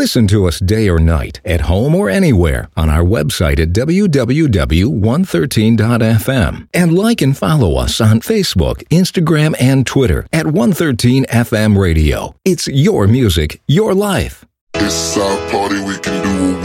Listen to us day or night, at home or anywhere, on our website at www.113.fm. And like and follow us on Facebook, Instagram, and Twitter at 113 FM Radio. It's your music, your life. It's our party, we can do